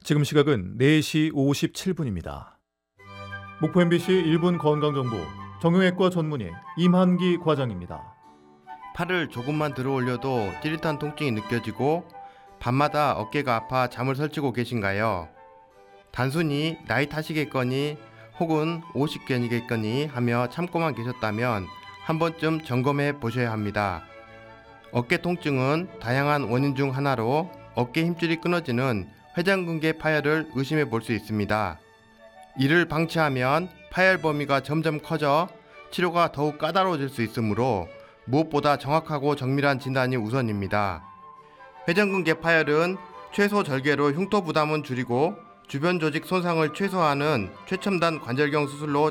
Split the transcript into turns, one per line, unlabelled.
지금 시각은 4시 57분입니다. 목포 MBC 1분 건강정보 정형외과 전문의 임한기 과장입니다.
팔을 조금만 들어 올려도 찌릿한 통증이 느껴지고 밤마다 어깨가 아파 잠을 설치고 계신가요? 단순히 나이 탓이겠거니 혹은 오십견이겠거니 하며 참고만 계셨다면 한 번쯤 점검해 보셔야 합니다. 어깨 통증은 다양한 원인 중 하나로 어깨 힘줄이 끊어지는 회전근개 파열을 의심해 볼 수 있습니다. 이를 방치하면 파열 범위가 점점 커져 치료가 더욱 까다로워질 수 있으므로 무엇보다 정확하고 정밀한 진단이 우선입니다. 회전근개 파열은 최소 절개로 흉터 부담은 줄이고 주변 조직 손상을 최소화하는 최첨단 관절경 수술로